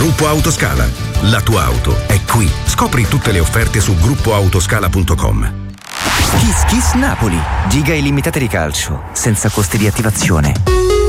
Gruppo Autoscala. La tua auto è qui. Scopri tutte le offerte su gruppoautoscala.com. Kiss Kiss Napoli. Giga illimitate di calcio, senza costi di attivazione.